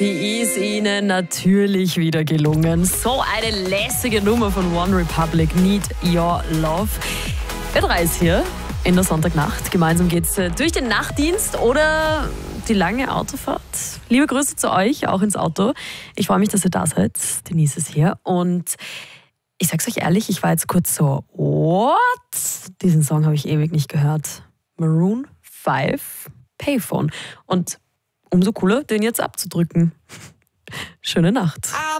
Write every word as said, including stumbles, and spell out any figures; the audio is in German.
Die ist Ihnen natürlich wieder gelungen. So eine lässige Nummer von One Republic, Need Your Love. Wir drei ist hier in der Sonntagnacht. Gemeinsam geht's durch den Nachtdienst oder die lange Autofahrt. Liebe Grüße zu euch, auch ins Auto. Ich freue mich, dass ihr da seid. Denise ist hier und ich sag's euch ehrlich, ich war jetzt kurz so, what? Diesen Song habe ich ewig nicht gehört. Maroon fünf, Payphone. Und umso cooler, den jetzt abzudrücken. Schöne Nacht.